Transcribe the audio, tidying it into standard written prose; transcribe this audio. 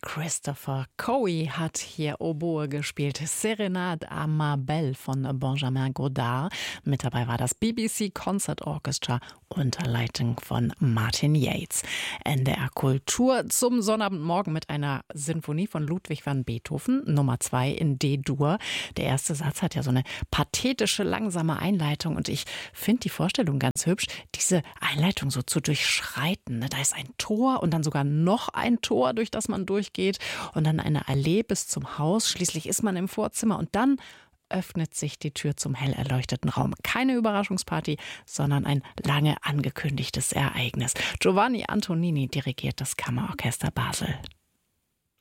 Christopher Coey hat hier Oboe gespielt. Serenade à ma belle von Benjamin Godard. Mit dabei war das BBC Concert Orchestra unter Leitung von Martin Yates. NDR Kultur zum Sonnabendmorgen mit einer Sinfonie von Ludwig van Beethoven, Nummer 2 in D-Dur. Der erste Satz hat ja so eine pathetische, langsame Einleitung und ich finde die Vorstellung ganz hübsch, diese Einleitung so zu durchschreiten. Da ist ein Tor und dann sogar noch ein Tor, durch das man durchgeht und dann eine Allee bis zum Haus. Schließlich ist man im Vorzimmer und dann öffnet sich die Tür zum hell erleuchteten Raum. Keine Überraschungsparty, sondern ein lange angekündigtes Ereignis. Giovanni Antonini dirigiert das Kammerorchester Basel.